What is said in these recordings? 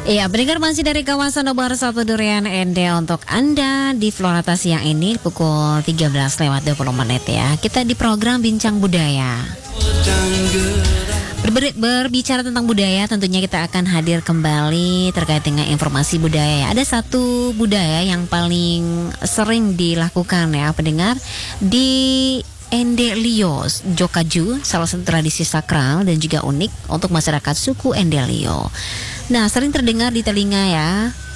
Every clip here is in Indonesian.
Iya, pendengar masih dari kawasan nomor 1 Durian Ende untuk Anda di Florata siang ini pukul 13:20 ya. Kita di program Bincang Budaya. Berbicara tentang budaya, tentunya kita akan hadir kembali terkait dengan informasi budaya. Ada satu budaya yang paling sering dilakukan ya pendengar di Ende Lio, Jokaju, salah satu tradisi sakral dan juga unik untuk masyarakat suku Ende Lio. Nah, sering terdengar di telinga ya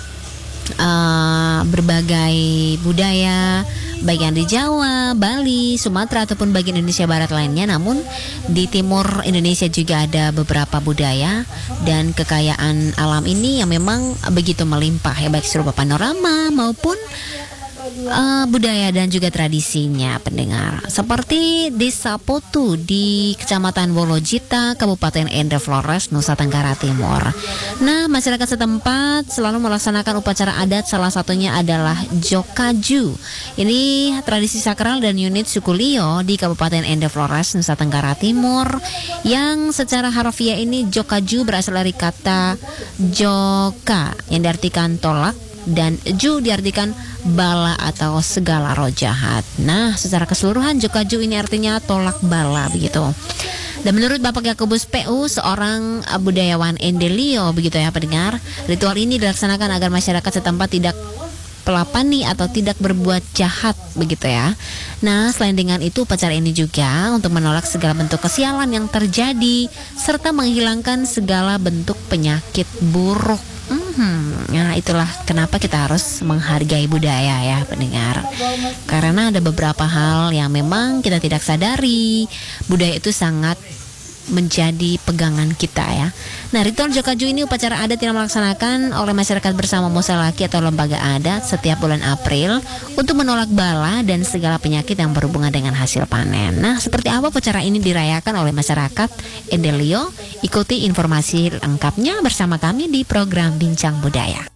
berbagai budaya, baik yang di Jawa, Bali, Sumatera ataupun bagian Indonesia Barat lainnya. Namun di timur Indonesia juga ada beberapa budaya dan kekayaan alam ini yang memang begitu melimpah ya, baik serupa panorama maupun budaya dan juga tradisinya pendengar. Seperti Desa Potu di Kecamatan Wolojita, Kabupaten Ende Flores, Nusa Tenggara Timur. Nah, masyarakat setempat selalu melaksanakan upacara adat, salah satunya adalah Jokaju. Ini tradisi sakral dan unit suku Lio di Kabupaten Ende Flores, Nusa Tenggara Timur, yang secara harfiah ini Jokaju berasal dari kata joka yang diartikan tolak dan ju diartikan bala atau segala roh jahat. Nah, secara keseluruhan Jokaju ini artinya tolak bala begitu. Dan menurut Bapak Yakobus PU, seorang budayawan Ende Lio begitu ya pendengar, ritual ini dilaksanakan agar masyarakat setempat tidak pelapani atau tidak berbuat jahat begitu ya. Nah, selain dengan itu upacara ini juga untuk menolak segala bentuk kesialan yang terjadi serta menghilangkan segala bentuk penyakit buruk. Nah, itulah kenapa kita harus menghargai budaya ya pendengar. Karena ada beberapa hal yang memang kita tidak sadari. Budaya itu sangat menjadi pegangan kita ya. Nah, ritual Jokaju ini upacara adat yang dilaksanakan oleh masyarakat bersama Mosalaki atau lembaga adat setiap bulan April untuk menolak bala dan segala penyakit yang berhubungan dengan hasil panen. Nah, seperti apa upacara ini dirayakan oleh masyarakat Ende Lio? Ikuti informasi lengkapnya bersama kami di program Bincang Budaya.